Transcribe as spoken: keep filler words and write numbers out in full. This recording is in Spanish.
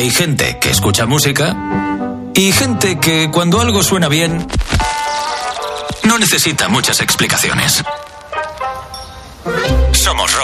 Hay gente que escucha música y gente que cuando algo suena bien no necesita muchas explicaciones. Somos Rock